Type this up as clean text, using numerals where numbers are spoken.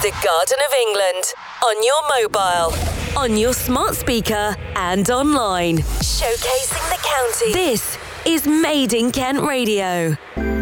The Garden of England. On your mobile, on your smart speaker, and online. Showcasing the county. This is Made in Kent Radio.